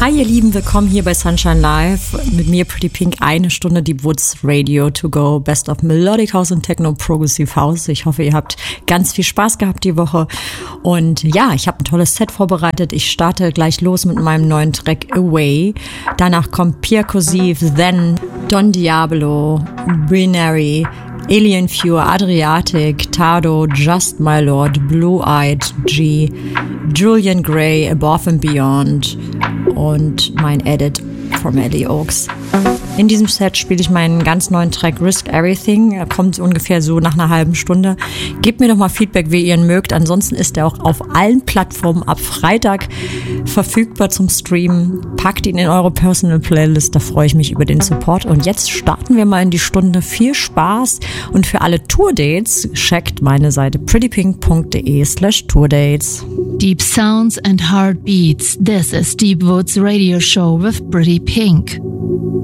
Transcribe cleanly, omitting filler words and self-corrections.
Hi ihr Lieben, willkommen hier bei Sunshine Live. Mit mir Pretty Pink, eine Stunde Deep Woods Radio to go. Best of Melodic House und Techno Progressive House. Ich hoffe, ihr habt ganz viel Spaß gehabt die Woche. Und ja, ich habe ein tolles Set vorbereitet. Ich starte gleich los mit meinem neuen Track Away. Danach kommt Pierre Cossive, Then, Don Diablo, Binary, Alien Few, Adriatic, Tado, Just My Lord, Blue-Eyed G, Julian Gray, Above and Beyond und mein Edit from Ellie Oaks. In diesem Set spiele ich meinen ganz neuen Track Risk Everything. Er kommt ungefähr so nach einer halben Stunde. Gebt mir doch mal Feedback, wie ihr ihn mögt. Ansonsten ist er auch auf allen Plattformen ab Freitag verfügbar zum Streamen. Packt ihn in eure Personal Playlist, da freue ich mich über den Support. Und jetzt starten wir mal in die Stunde. Viel Spaß und für alle Tourdates checkt meine Seite prettypink.de/Tourdates. Deep sounds and heartbeats. This is Deep Woods Radio Show with Pretty Pink.